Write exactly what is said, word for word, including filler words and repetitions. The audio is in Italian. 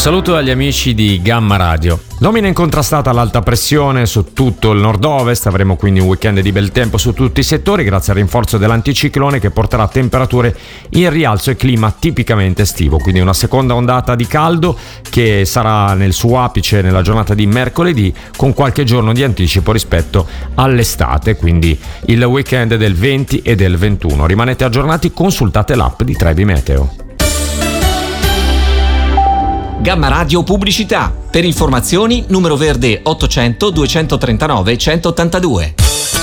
saluto agli amici di Gamma Radio. Domina incontrastata l'alta pressione su tutto il nord-ovest, avremo quindi un weekend di bel tempo su tutti i settori grazie al rinforzo dell'anticiclone che porterà temperature in rialzo e clima tipicamente estivo, quindi una seconda ondata di caldo che sarà nel suo apice nella giornata di mercoledì con qualche giorno di anticipo rispetto all'estate, quindi il weekend del venti e del ventuno. Rimanete aggiornati, consultate l'app di Trebi Meteo. Gamma Radio Pubblicità. Per informazioni numero verde ottocento duecentotrentanove centottantadue.